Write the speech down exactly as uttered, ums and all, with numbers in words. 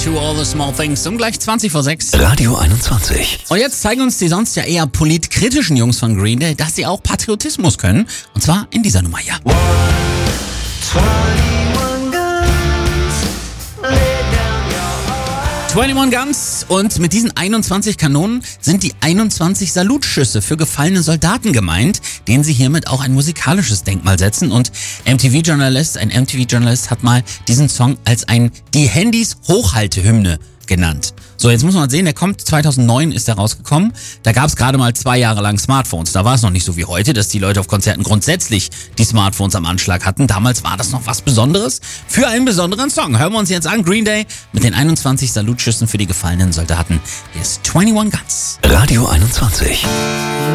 To All the Small Things um gleich zwanzig vor sechs. Radio einundzwanzig. Und jetzt zeigen uns die sonst ja eher politkritischen Jungs von Green Day, dass sie auch Patriotismus können. Und zwar in dieser Nummer hier. einundzwanzig Guns, und mit diesen einundzwanzig Kanonen sind die einundzwanzig Salutschüsse für gefallene Soldaten gemeint, denen sie hiermit auch ein musikalisches Denkmal setzen. Und M T V-Journalist, ein M T V-Journalist hat mal diesen Song als ein die Handys Hochhaltehymne genannt. So, jetzt muss man sehen, der kommt, zweitausendneun ist er rausgekommen. Da gab es gerade mal zwei Jahre lang Smartphones. Da war es noch nicht so wie heute, dass die Leute auf Konzerten grundsätzlich die Smartphones am Anschlag hatten. Damals war das noch was Besonderes für einen besonderen Song. Hören wir uns jetzt an, Green Day mit den einundzwanzig Salutschüssen für die gefallenen Soldaten. Hier ist einundzwanzig Guns. Radio einundzwanzig.